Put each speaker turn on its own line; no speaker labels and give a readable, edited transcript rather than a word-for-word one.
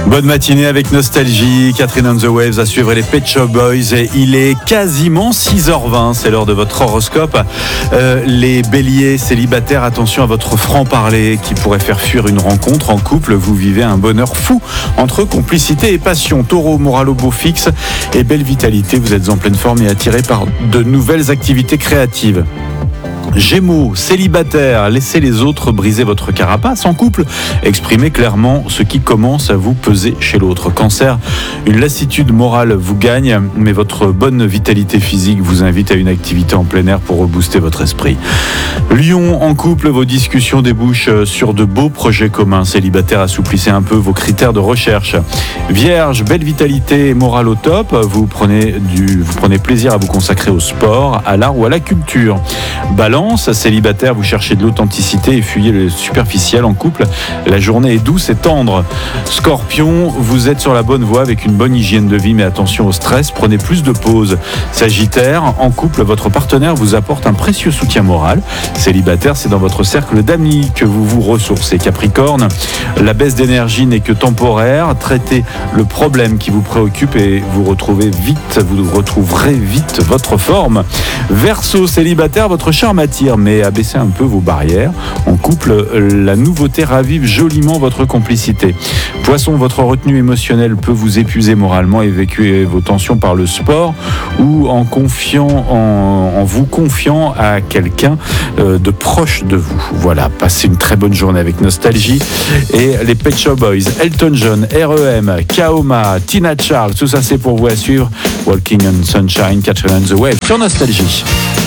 Bonne matinée avec Nostalgie, Catherine on the Waves à suivre les Pet Shop Boys. Il est quasiment 6h20, c'est l'heure de votre horoscope. Les béliers célibataires, attention à votre franc-parler qui pourrait faire fuir une rencontre. En couple, vous vivez un bonheur fou entre complicité et passion. Taureau, moral au beau fixe et belle vitalité, vous êtes en pleine forme et attiré par de nouvelles activités créatives. Gémeaux, célibataire, laissez les autres briser votre carapace. En couple, exprimez clairement ce qui commence à vous peser chez l'autre. Cancer, une lassitude morale vous gagne, mais votre bonne vitalité physique vous invite à une activité en plein air pour rebooster votre esprit. Lion, en couple, vos discussions débouchent sur de beaux projets communs. Célibataire, assouplissez un peu vos critères de recherche. Vierge, belle vitalité et morale au top. Vous prenez plaisir à vous consacrer au sport, à l'art ou à la culture. Balance, célibataire, vous cherchez de l'authenticité et fuyez le superficiel. En couple, la journée est douce et tendre. Scorpion, vous êtes sur la bonne voie avec une bonne hygiène de vie, mais attention au stress, prenez plus de pauses. Sagittaire, en couple, votre partenaire vous apporte un précieux soutien moral. Célibataire, c'est dans votre cercle d'amis que vous vous ressourcez. Capricorne, la baisse d'énergie n'est que temporaire. Traitez le problème qui vous préoccupe et vous retrouverez vite votre forme. Verseau, célibataire, votre charme attire, mais abaissez un peu vos barrières. En couple, la nouveauté ravive joliment votre complicité. Poisson, votre retenue émotionnelle peut vous épuiser moralement. Évacuez vos tensions par le sport ou en vous confiant à quelqu'un de proche de vous. Voilà, passez une très bonne journée avec Nostalgie et les Pet Shop Boys, Elton John, R.E.M., Kaoma, Tina Charles, tout ça c'est pour vous à suivre. Walking on Sunshine, Catherine on the Wave sur Nostalgie.